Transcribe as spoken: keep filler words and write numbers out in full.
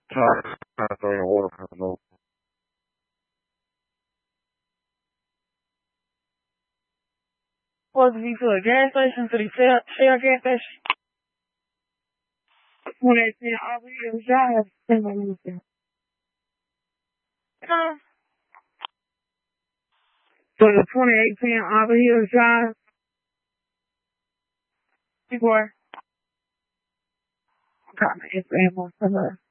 Trying to throw your water from the Supposed to be to a gas station, to the Shell, Shell gas station. When they say Aubrey Hills Drive, then I moved there. Huh? So the twenty-eight ten Aubrey Hills Drive. Before. I'm trying to Instagram on some of